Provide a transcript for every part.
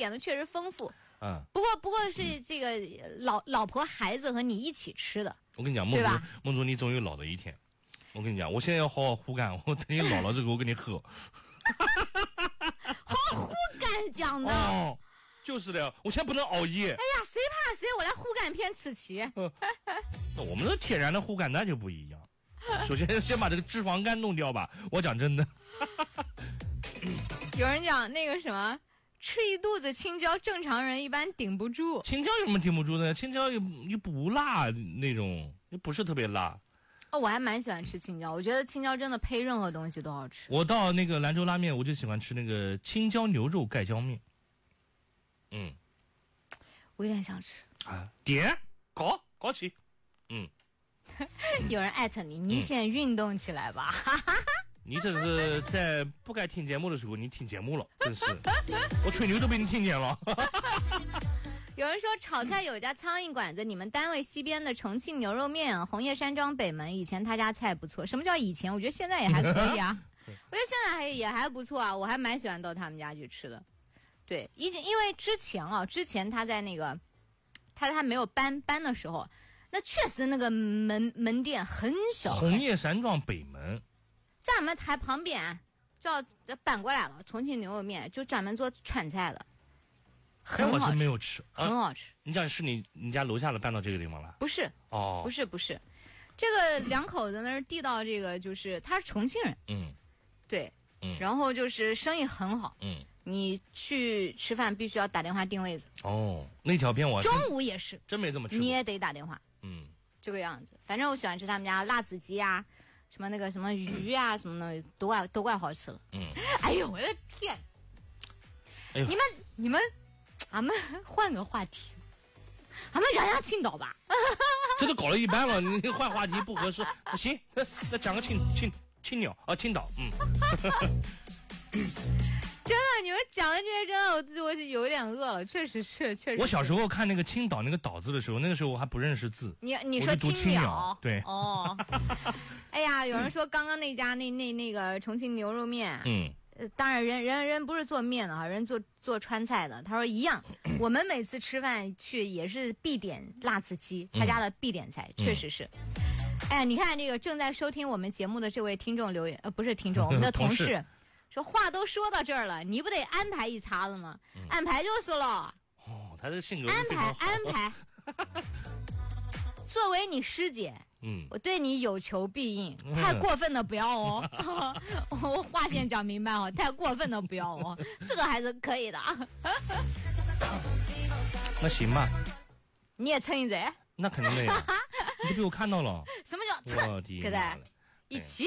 点的确实丰富。 嗯， 不过是这个老婆孩子和你一起吃的。 我跟你讲，梦竹，你总有老的一天。我跟你讲，我现在要好好胡干，我等你老了之后我跟你喝。 好胡干讲的。 哦，就是的，我现在不能熬夜。 哎呀，谁怕谁，我来胡干片吃起。 那我们的天然的胡干那就不一样。首先先把这个脂肪肝弄掉吧。我讲真的。 有人讲那个什么。吃一肚子青椒，正常人一般顶不住。 青椒有什么顶不住的？青椒又不辣那种，又不是特别辣。 哦，我还蛮喜欢吃青椒，我觉得青椒真的配任何东西都好吃。 我到那个兰州拉面，我就喜欢吃那个青椒牛肉盖浇面。嗯， 我有点想吃啊，点搞起。嗯， 有人艾特你，你先运动起来吧。 你这是在不该听节目的时候你听节目了，真是我吹牛都被你听见了。 有人说炒菜有家苍蝇馆子，你们单位西边的重庆牛肉面，红叶山庄北门，以前他家菜不错。什么叫以前？我觉得现在也还可以啊。我觉得现在也还不错啊，我还蛮喜欢到他们家去吃的。对，因为之前他在那个他还没有搬的时候，那确实那个门店很小。 红叶山庄北门。 在我们台旁边就要搬过来了，重庆牛肉面就专门做川菜的，很好吃。 我是没有吃， 很好吃。 你讲是你家楼下的搬到这个地方了？ 不是， 哦， 不是，这个两口子那儿递到这个就是他是重庆人，对，然后就是生意很好，你去吃饭必须要打电话定位子。 哦，那条边我中午也是， 真没这么吃， 你也得打电话，这个样子。反正我喜欢吃他们家辣子鸡啊。什么那个什么鱼啊什么的都怪好吃了。哎呦我的天！哎呦，你们，俺们换个话题，俺们讲讲青岛吧。 这都搞了一半了，你换话题不合适。行，那讲个青鸟啊，青岛。 真的，你们讲的这些真的，我有点饿了，确实是。 我小时候看那个青岛那个岛字的时候，那个时候我还不认识字。 你说青鸟？ 对。 哦。哎呀，有人说刚刚那家那个重庆牛肉面，当然人不是做面的哈，人做川菜的。他说一样，我们每次吃饭去也是必点辣子鸡，他家的必点菜，确实是。哎呀，你看这个正在收听我们节目的这位听众留言，不是听众，我们的同事。说话都说到这儿了，你不得安排一茬子吗？安排就是了。 哦，他的性格安排。作为你师姐，我对你有求必应，太过分的不要哦。我话先讲明白哦，太过分的不要哦，这个还是可以的。 那蹭吧。 你也蹭一嘴？ 那肯定的呀，你都被我看到了。 什么叫蹭？对不对？一起。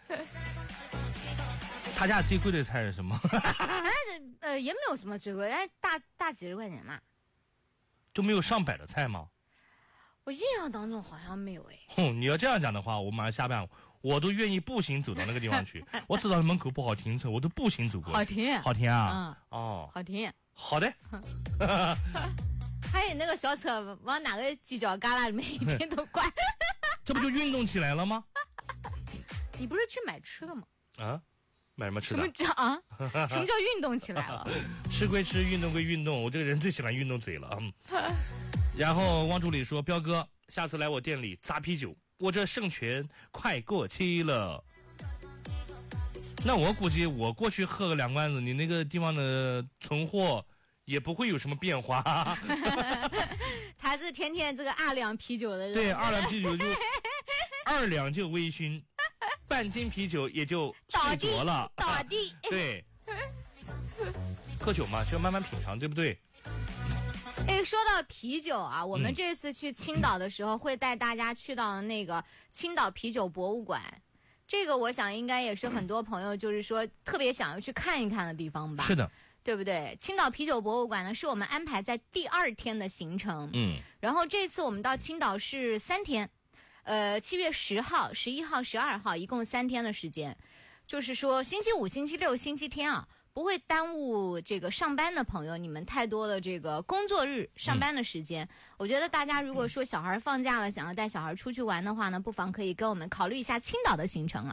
他家最贵的菜是什么？ 也没有什么最贵，大几十块钱嘛。 就没有上百的菜吗？ 我印象当中好像没有哎。 你要这样讲的话，我马上下班，我都愿意步行走到那个地方去。我知道门口不好停车，我都步行走过去。好停啊！哦， 好停。 好的。 还有那个小车往哪个犄角旮旯里面一天都关。 这不就运动起来了吗？ 你不是去买吃的吗？ 啊？买什么吃的？ 什么叫运动起来了？ 吃归吃，运动归运动，我这个人最喜欢运动嘴了。然后汪助理说：“彪哥，下次来我店里砸啤酒，我这圣泉快过期了。”那我估计我过去喝个2罐子，你那个地方的存货也不会有什么变化。 他是天天这个2两啤酒的人。 对，2两啤酒就2两就微醺。半斤啤酒也就睡着了， 倒地。 对，喝酒嘛，就要慢慢品尝，对不对？ 哎，说到啤酒啊，我们这次去青岛的时候，会带大家去到那个青岛啤酒博物馆。这个我想应该也是很多朋友就是说特别想要去看一看的地方吧。 是的， 对不对？青岛啤酒博物馆呢，是我们安排在第2天的行程。然后这次我们到青岛是3天。7月10号、11号、12号，一共3天的时间，就是说星期五、星期六、星期天啊，不会耽误这个上班的朋友你们太多的这个工作日上班的时间。我觉得大家如果说小孩放假了，想要带小孩出去玩的话呢，不妨可以跟我们考虑一下青岛的行程了。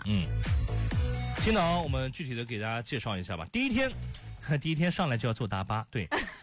青岛我们具体的给大家介绍一下吧。第一天上来就要坐大巴，对，